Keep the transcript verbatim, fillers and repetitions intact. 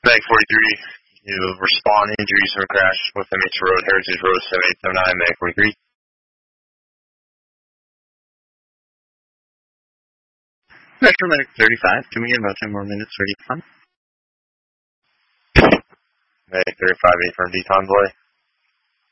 Mag forty-three, you respond injuries from crash with M H Road, Heritage Road, seven eight seven nine, Mag forty-three. Metro Medic thirty-five, give me about ten more minutes for decon. Medic thirty-five, eight for decon delay.